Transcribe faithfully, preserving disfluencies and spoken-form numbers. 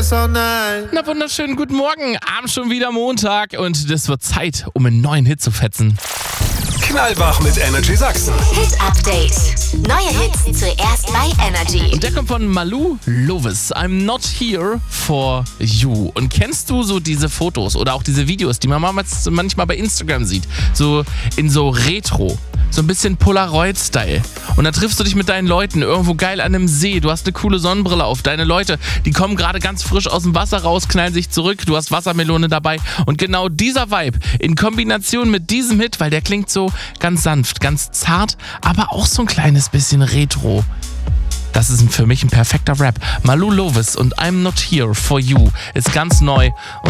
guess all night. Na wunderschönen guten Morgen, abends schon wieder Montag und es wird Zeit, um einen neuen Hit zu fetzen. Knallwach mit Energy Sachsen. Hit Update. Neue Hits zuerst bei Energy. Und der kommt von Malou Lovis. I'm not here for you. Und kennst du so diese Fotos oder auch diese Videos, die man manchmal bei Instagram sieht? So in so Retro. So ein bisschen Polaroid-Style. Und dann triffst du dich mit deinen Leuten irgendwo geil an einem See. Du hast eine coole Sonnenbrille auf. Deine Leute, die kommen gerade ganz frisch aus dem Wasser raus, knallen sich zurück. Du hast Wassermelone dabei. Und genau dieser Vibe in Kombination mit diesem Hit, weil der klingt so ganz sanft, ganz zart, aber auch so ein kleines bisschen retro. Das ist für mich ein perfekter Rap. Malou Lovis und I'm not here for you ist ganz neu und